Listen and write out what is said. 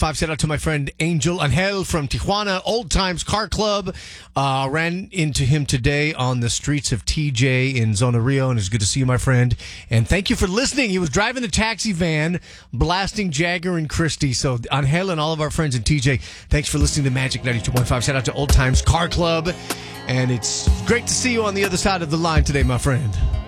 92.5. Shout out to my friend Angel Angel from Tijuana, Old Times Car Club. Ran into him today on the streets of TJ in Zona Rio, and it's good to see you, my friend. And thank you for listening. He was driving the taxi van, blasting Jagger and Christie. So Angel and all of our friends in TJ, thanks for listening to Magic 92.5. Shout out to Old Times Car Club. And it's great to see you on the other side of the line today, my friend.